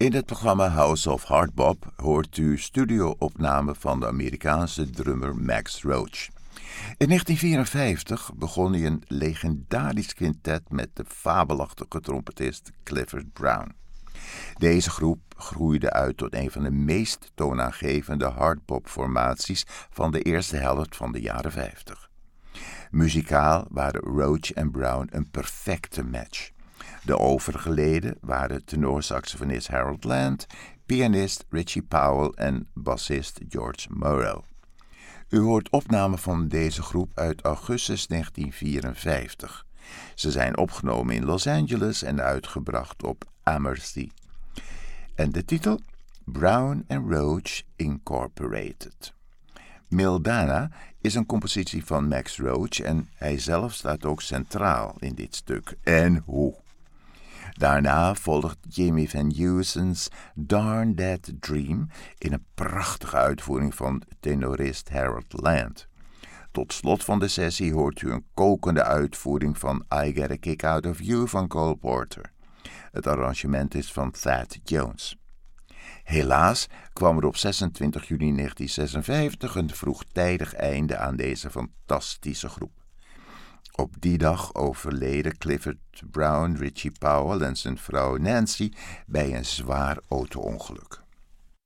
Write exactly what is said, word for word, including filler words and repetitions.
In het programma House of Hardbop hoort u studio-opname van de Amerikaanse drummer Max Roach. In negentien vierenvijftig begon hij een legendarisch quintet met de fabelachtige trompetist Clifford Brown. Deze groep groeide uit tot een van de meest toonaangevende hardbop-formaties van de eerste helft van de jaren vijftig. Muzikaal waren Roach en Brown een perfecte match. De overige leden waren tenorsaxofonist Harold Land, pianist Richie Powell en bassist George Morrow. U hoort opnamen van deze groep uit augustus negentien vierenvijftig. Ze zijn opgenomen in Los Angeles en uitgebracht op Amersy. En de titel? Brown and Roach Incorporated. Mildana is een compositie van Max Roach en hij zelf staat ook centraal in dit stuk. En hoe? Daarna volgt Jimmy Van Heusen's Darn That Dream in een prachtige uitvoering van tenorist Harold Land. Tot slot van de sessie hoort u een kokende uitvoering van I Get a Kick Out of You van Cole Porter. Het arrangement is van Thad Jones. Helaas kwam er op zesentwintig juni negentien zesenvijftig een vroegtijdig einde aan deze fantastische groep. Op die dag overleden Clifford Brown, Richie Powell en zijn vrouw Nancy bij een zwaar auto-ongeluk.